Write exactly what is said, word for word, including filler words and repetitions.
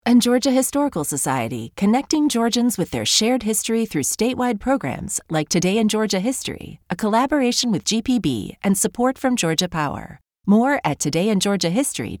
And Georgia Historical Society, connecting Georgians with their shared history through statewide programs like Today in Georgia History, a collaboration with G P B and support from Georgia Power. More at today in georgia history